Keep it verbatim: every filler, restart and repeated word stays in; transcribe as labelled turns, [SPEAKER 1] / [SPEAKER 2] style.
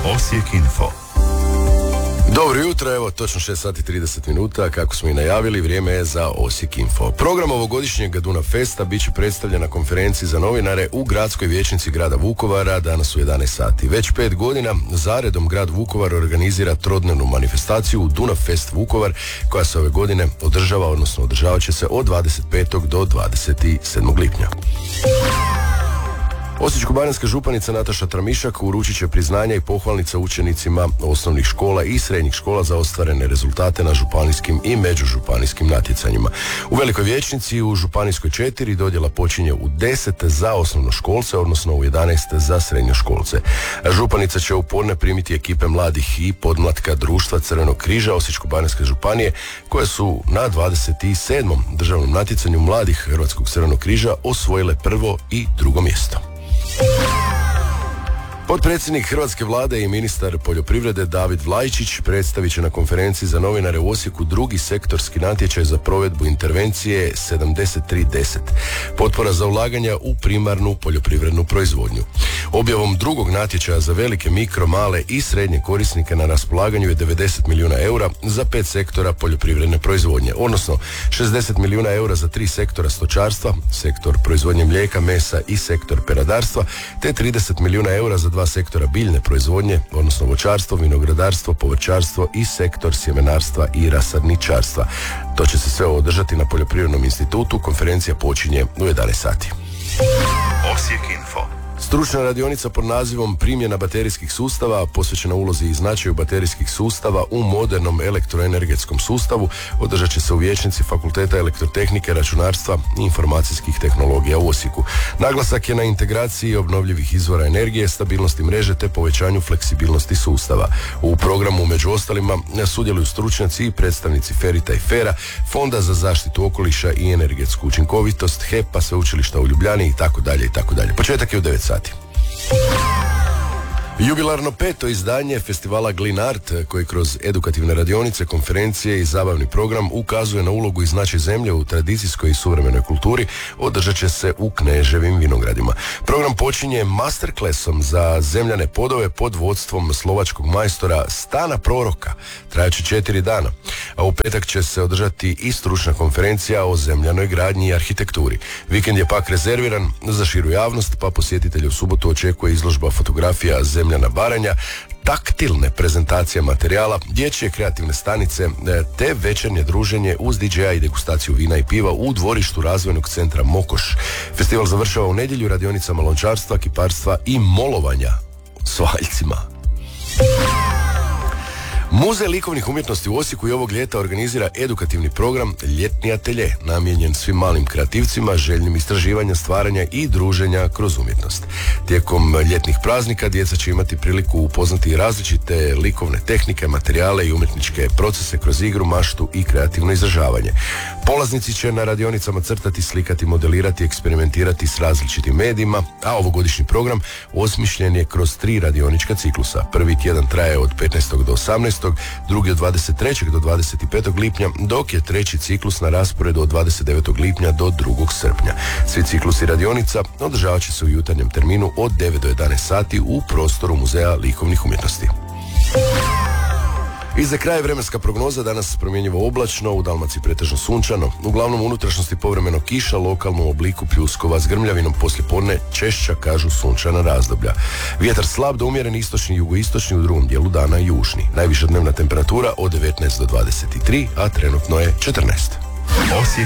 [SPEAKER 1] Osijek Info.
[SPEAKER 2] Dobro jutro, evo točno šest sati i trideset minuta, kako smo i najavili, vrijeme je za Osijek Info. Program ovogodišnjeg Dunav Festa bit će predstavljen na konferenciji za novinare u gradskoj vijećnici grada Vukovara danas u jedanaest sati. Već pet godina zaredom grad Vukovar organizira trodnevnu manifestaciju Dunav Fest Vukovar, koja se ove godine održava, odnosno održavat će se od dvadeset petog do dvadeset sedmog lipnja. Osječko-baranjska županica Nataša Tramišak uručit će priznanja i pohvalnica učenicima osnovnih škola i srednjih škola za ostvarene rezultate na županijskim i međužupanijskim natjecanjima. U Velikoj vijećnici u Županijskoj četiri dodjela počinje u deset za osnovnoškolce, odnosno u jedanaest za srednjoškolce. Županica će u podne primiti ekipe mladih i podmlatka društva Crvenog križa Osječko-baranjske županije, koje su na dvadeset sedmom državnom natjecanju mladih Hrvatskog Crvenog križa osvojile prvo i drugo mjesto. Potpredsjednik Hrvatske vlade i ministar poljoprivrede David Vlajčić predstavit će na konferenciji za novinare u Osijeku drugi sektorski natječaj za provedbu intervencije sedamdeset tri deset. Potpora za ulaganja u primarnu poljoprivrednu proizvodnju. Objavom drugog natječaja za velike, mikro, male i srednje korisnike na raspolaganju je devedeset milijuna eura za pet sektora poljoprivredne proizvodnje, odnosno šezdeset milijuna eura za tri sektora stočarstva, sektor proizvodnje mlijeka, mesa i sektor peradarstva, te trideset milijuna eura za dva sektora biljne proizvodnje, odnosno voćarstvo, vinogradarstvo, povrćarstvo i sektor sjemenarstva i rasadničarstva. To će se sve održati na Poljoprivrednom institutu. Konferencija počinje u jedanaest sati.
[SPEAKER 1] Osijek Info.
[SPEAKER 2] Stručna radionica pod nazivom Primjena baterijskih sustava, posvećena ulozi i značaju baterijskih sustava u modernom elektroenergetskom sustavu, održat će se u vijećnici Fakulteta elektrotehnike, računarstva i informacijskih tehnologija u Osijeku. Naglasak je na integraciji obnovljivih izvora energije, stabilnosti mreže te povećanju fleksibilnosti sustava. U programu među ostalima sudjeluju stručnjaci i predstavnici Ferita i Fera, Fonda za zaštitu okoliša i energetsku učinkovitost, H E P-a, Sveučilišta u Ljubljani i tako dalje i tako dalje. Početak je u devet sati. Jubilarno peto izdanje festivala Glin Art, koji kroz edukativne radionice, konferencije i zabavni program ukazuje na ulogu i značaj zemlje u tradicijskoj i suvremenoj kulturi, održat će se u Kneževim vinogradima. Program počinje masterclassom za zemljane podove pod vodstvom slovačkog majstora Stana Proroka. Trajaće četiri dana. A u petak će se održati i stručna konferencija o zemljanoj gradnji i arhitekturi. Vikend je pak rezerviran za širu javnost, pa posjetitelje u subotu očekuje izložba fotografija Zemljana Baranja, taktilne prezentacije materijala, dječje kreativne stanice te večernje druženje uz D J-a i degustaciju vina i piva u dvorištu razvojnog centra Mokoš. Festival završava u nedjelju radionicama lončarstva, kiparstva i molovanja s valjcima. Muzej likovnih umjetnosti u Osijeku i ovog ljeta organizira edukativni program Ljetni atelje, namijenjen svim malim kreativcima, željnim istraživanja, stvaranja i druženja kroz umjetnost. Tijekom ljetnih praznika djeca će imati priliku upoznati različite likovne tehnike, materijale i umjetničke procese kroz igru, maštu i kreativno izražavanje. Polaznici će na radionicama crtati, slikati, modelirati, eksperimentirati s različitim medijima, a ovogodišnji program osmišljen je kroz tri radionička ciklusa. Prvi tjedan traje od petnaestog do osamnaestog drugi od dvadeset trećeg do dvadeset petog lipnja, dok je treći ciklus na rasporedu od dvadeset devetog lipnja do drugog srpnja. Svi ciklusi radionica održavat će se u jutarnjem terminu od devet do jedanaest sati u prostoru Muzeja likovnih umjetnosti. I za kraj vremenska prognoza, danas promjenjivo oblačno, u Dalmaciji pretežno sunčano, uglavnom u unutrašnjosti povremeno kiša, lokalno u obliku pljuskova s grmljavinom, poslijepodne češća, kažu, sunčana razdoblja. Vjetar slab do umjeren istočni, jugoistočni, u drugom dijelu dana južni. Najviša dnevna temperatura od devetnaest do dvadeset tri, a trenutno je četrnaest.
[SPEAKER 1] Osijek